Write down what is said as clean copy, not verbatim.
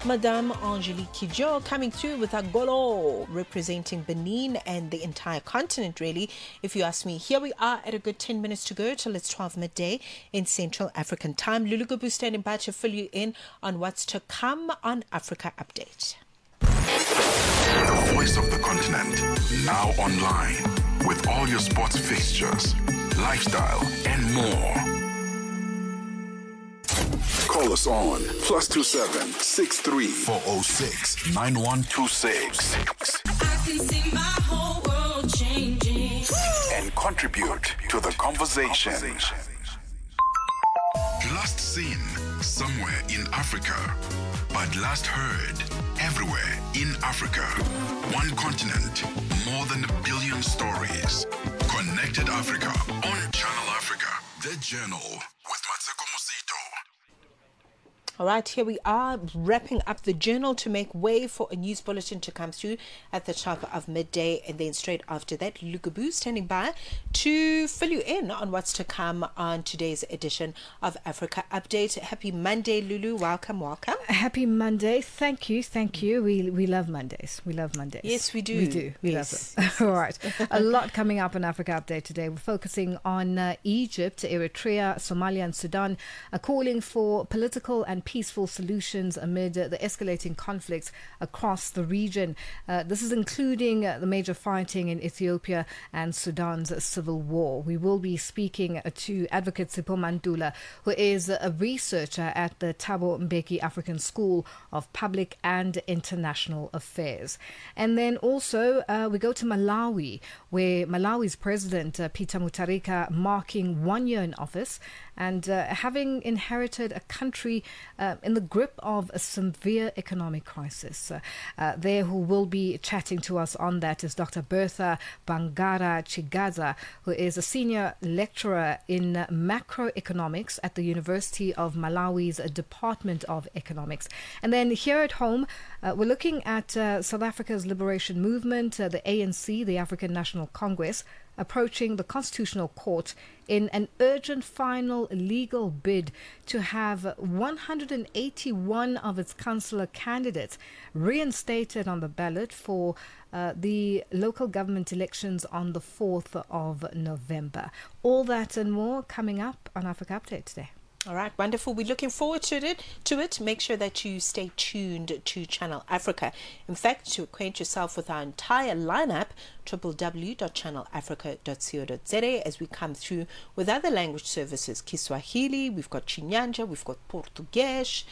Madame Angelique Kidjo coming through with a golo representing Benin and the entire continent, really. If you ask me, here we are at a good 10 minutes to go till it's 12 midday in Central African time. Lulu Gabu standing by to fill you in on what's to come on Africa Update. The voice of the continent, now online, with all your sports fixtures, lifestyle, and more. Call us on +27 63 406 9126. I can see my whole world changing. And contribute to the conversation. Last seen somewhere in Africa, but last heard everywhere in Africa. One continent, more than 1 billion stories. Connected Africa on Channel Africa. The Journal with Matseko Mosito. All right, here we are wrapping up the journal to make way for a news bulletin to come through at the top of midday, and then straight after that, Lukabu standing by to fill you in on what's to come on today's edition of Africa Update. Happy Monday, Lulu. Welcome. Happy Monday. Thank you. We love Mondays. Yes, we do. We love them. All right. A lot coming up on Africa Update today. We're focusing on Egypt, Eritrea, Somalia and Sudan are calling for political and peaceful solutions amid the escalating conflicts across the region. This is including the major fighting in Ethiopia and Sudan's civil war. We will be speaking to Advocate Sipho Mantula, who is a researcher at the Thabo Mbeki African School of Public and International Affairs. And then also we go to Malawi, where Malawi's President Peter Mutharika marking 1 year in office and having inherited a country in the grip of a severe economic crisis. There who will be chatting to us on that is Dr. Bertha Bangara Chigaza, who is a senior lecturer in macroeconomics at the University of Malawi's Department of Economics. And then here at home, we're looking at South Africa's liberation movement, the ANC, the African National Congress, approaching the Constitutional Court in an urgent final legal bid to have 181 of its councillor candidates reinstated on the ballot for the local government elections on the 4th of November. All that and more coming up on Africa Update today. All right, wonderful. We're looking forward to it. Make sure that you stay tuned to Channel Africa. In fact, to acquaint yourself with our entire lineup, www.channelafrica.co.za, as we come through with other language services. Kiswahili, we've got Chinyanja, we've got Portuguese,